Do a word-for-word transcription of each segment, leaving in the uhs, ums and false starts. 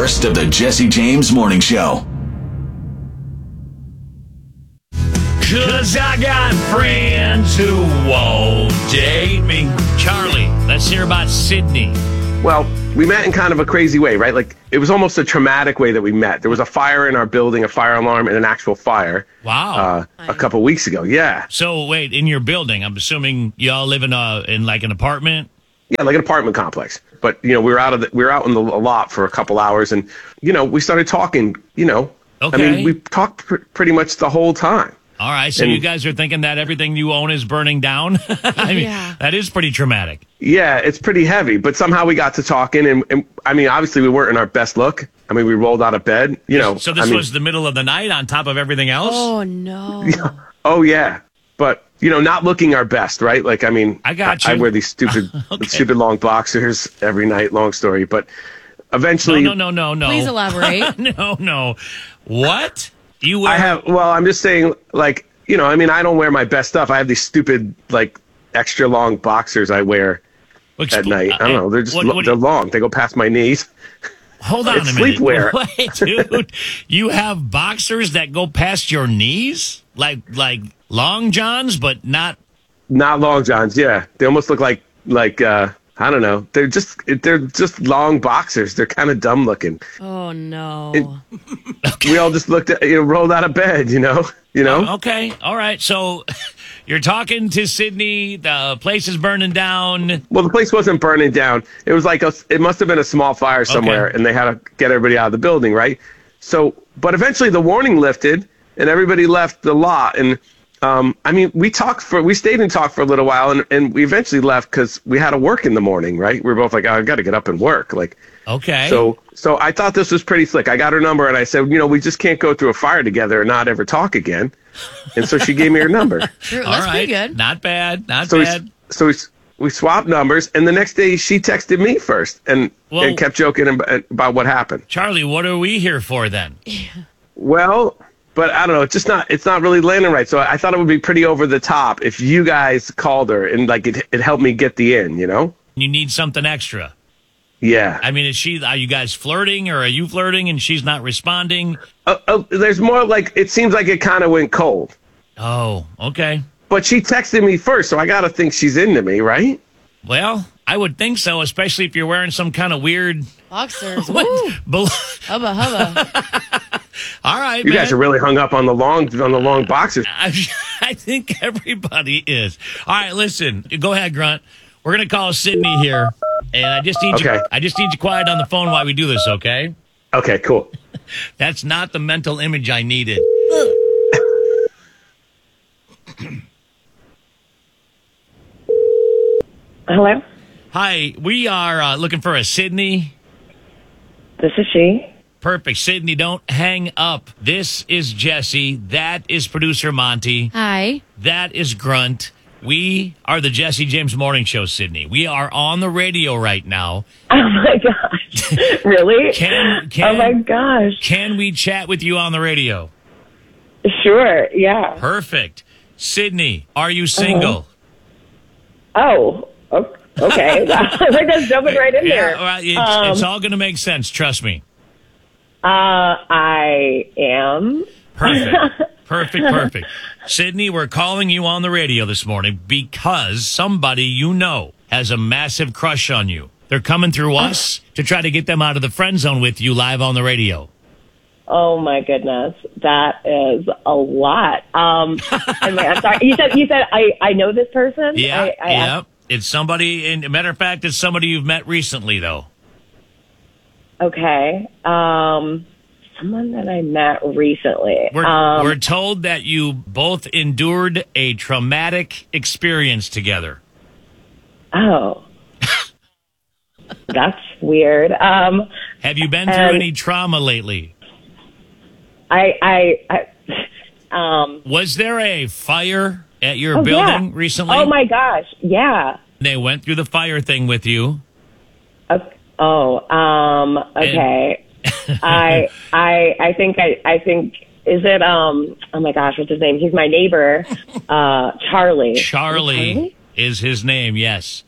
worst of the Jesse James Morning Show. Cause I got friends who won't date me. Charlie, let's hear about Sydney. Well, we met in kind of a crazy way, right? Like, it was almost a traumatic way that we met. There was a fire in our building, a fire alarm, and an actual fire. Wow. Uh, a couple weeks ago, yeah. So, wait, in your building, I'm assuming y'all live in, a, in like an apartment? Yeah, like an apartment complex. But, you know, we were out of the, we were out in the lot for a couple hours, and, you know, we started talking, you know. Okay. I mean, we talked pr- pretty much the whole time. All right, so and, you guys are thinking that everything you own is burning down? I mean, yeah. That is pretty traumatic. Yeah, it's pretty heavy, but somehow we got to talking, and, and I mean, obviously we weren't in our best look. I mean, we rolled out of bed, you know. So this I mean, was the middle of the night on top of everything else? Oh, no. Yeah. Oh, yeah. But, you know, not looking our best, right? Like, I mean, I got you. I, I wear these stupid, Okay. stupid long boxers every night, long story. But eventually. No, no, no, no, no. Please elaborate. no, no. What? You wear. I have, well, I'm just saying, like, you know, I mean, I don't wear my best stuff. I have these stupid, like, extra long boxers I wear Expl- at night. I don't know. They're just, what, lo- what they're you, long. They go past my knees. Hold on it's a minute. sleepwear. Wait, dude. You have boxers that go past your knees? Like, like long johns, but not. Not long johns, yeah. They almost look like, like, uh, I don't know. They're just, they're just long boxers. They're kind of dumb looking. Oh, no. It, okay. We all just looked at, you know, rolled out of bed, you know, you know? Uh, okay. All right. So you're talking to Sydney. The place is burning down. Well, the place wasn't burning down. It was like a, it must have been a small fire somewhere, okay. and they had to get everybody out of the building, right? So, but eventually the warning lifted, and everybody left the lot. And um, I mean, we talked for, we stayed and talked for a little while, and, and we eventually left because we had to work in the morning, right? We were both like, oh, I've got to get up and work, like. Okay. So, so I thought this was pretty slick. I got her number, and I said, you know, we just can't go through a fire together and not ever talk again. And so she gave me her number. True. All That's right. pretty good. Not bad. Not So bad. we, so we, we swapped numbers, and the next day she texted me first and, Well, and kept joking ab- about what happened. Charlie, what are we here for then? Well, but I don't know. It's just not. It's not really landing right. So I thought it would be pretty over the top if you guys called her and like it, it helped me get the in. You know? You need something extra. Yeah. I mean, is she? Are you guys flirting, or are you flirting and she's not responding? Uh, uh, there's more like it seems like it kind of went cold. Oh, okay. But she texted me first, so I got to think she's into me, right? Well, I would think so, especially if you're wearing some kind of weird. Boxers. Woo. Bel- Hubba, hubba. All right, You man. guys are really hung up on the long on the long boxers. I, I think everybody is. All right, listen. Go ahead, Grunt. We're gonna call Sydney here, and I just need Okay. you. I just need you quiet on the phone while we do this, okay? Okay, cool. That's not the mental image I needed. Hello, Hi, we are uh, looking for a Sydney. this is she. Perfect, Sydney. Don't hang up. This is Jesse. That is producer Monty. Hi. That is Grunt. We are the Jesse James Morning Show, Sydney. We are on the radio right now. Oh my gosh, really? Can can oh my gosh, can we chat with you on the radio? sure, yeah. Perfect. Sydney, are you single? Oh, o- okay. Wow, we're just jumping right in Yeah, there. well, it's, Um, it's all going to make sense. Trust me. Uh, I am. Perfect. Perfect, perfect. Sydney, we're calling you on the radio this morning because somebody you know has a massive crush on you. They're coming through us to try to get them out of the friend zone with you live on the radio. Oh my goodness, that is a lot. Um, I'm, I'm sorry. You said you said I, I know this person. Yeah, I, I yeah. It's somebody, and a matter of fact, it's somebody you've met recently, though. Okay. Um, someone that I met recently. We're, um, we're told that you both endured a traumatic experience together. Oh. That's weird. Um, Have you been through and- any trauma lately? I, I, I, um, Was there a fire at your oh, building yeah. recently? Oh my gosh. Yeah. They went through the fire thing with you. Uh, oh, um, okay. I, I, I think I, I think, is it, um, oh my gosh, what's his name? He's my neighbor, uh, Charlie. Charlie Charlie? is his name, yes.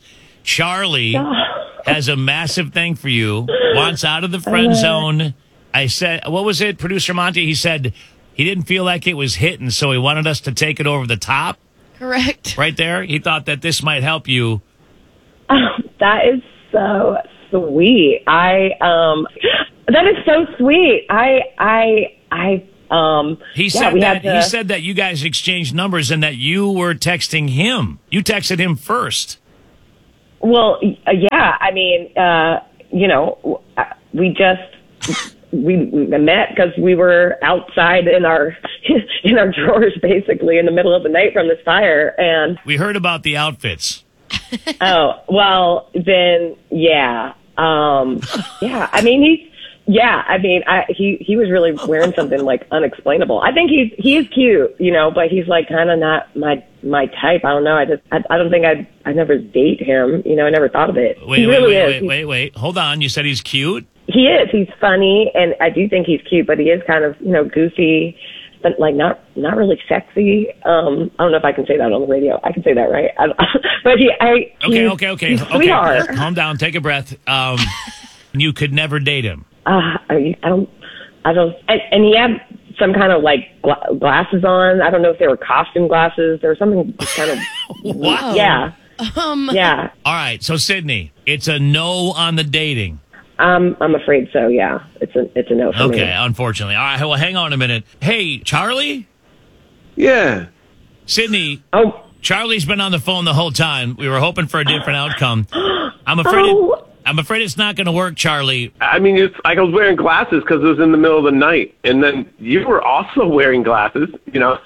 Charlie has a massive thing for you, wants out of the friend zone. I said, what was it, Producer Monty? He said he didn't feel like it was hitting, so he wanted us to take it over the top. Correct. Right there. He thought that this might help you. Oh, that is so sweet. I um, that is so sweet. I I I um. He yeah, said we that had to, he said that you guys exchanged numbers and that you were texting him. You texted him first. Well, uh, yeah. I mean, uh, you know, we just we met because we were outside in our in our drawers, basically in the middle of the night from this fire, and We heard about the outfits. oh well, then yeah, um, yeah. I mean, he's yeah. I mean, I, he he was really wearing something like unexplainable. I think he's he is cute, you know, but he's like kind of not my my type. I don't know. I just I, I don't think I'd I never date him. You know, I never thought of it. Wait, he wait, really wait, is. wait, He's- wait, wait. Hold on. You said he's cute? He is. He's funny, and I do think he's cute, but he is kind of, you know, goofy, but like not not really sexy. Um, I don't know if I can say that on the radio. I can say that, right? I, but he, I. Okay, he's, okay, okay. He's a okay. sweetheart. Calm down. Take a breath. Um, you could never date him. Uh, are you, I don't. I don't. And, and he had some kind of like gla- glasses on. I don't know if they were costume glasses or something. Kind of. What? Yeah. Um, Yeah. All right. So, Sydney, it's a no on the dating. Um, I'm afraid so. Yeah. It's a it's a no for Okay, me. unfortunately. All right. Well, hang on a minute. Hey, Charlie? Yeah. Sydney, Oh. Charlie's been on the phone the whole time. We were hoping for a different outcome. I'm afraid. Oh. It, I'm afraid it's not going to work, Charlie. I mean, it's like I was wearing glasses because it was in the middle of the night, and then you were also wearing glasses. You know.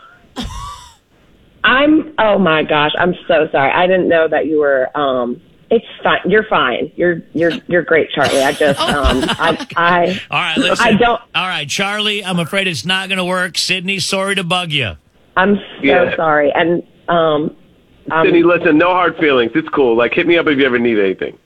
I'm. Oh my gosh. I'm so sorry. I didn't know that you were. Um. It's fine. You're fine. You're you're you're great, Charlie. I just um I I All right, listen. I don't. All right, Charlie, I'm afraid it's not going to work. Sydney, sorry to bug you. I'm so Yeah. sorry. And um, um Sydney, listen, no hard feelings. It's cool. Like, hit me up if you ever need anything.